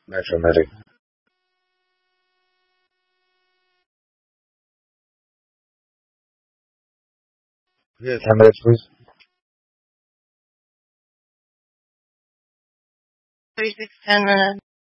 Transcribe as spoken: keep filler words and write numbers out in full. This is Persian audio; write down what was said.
Metro Medic. Yeah, ten minutes, please. thirty-six, ten minutes.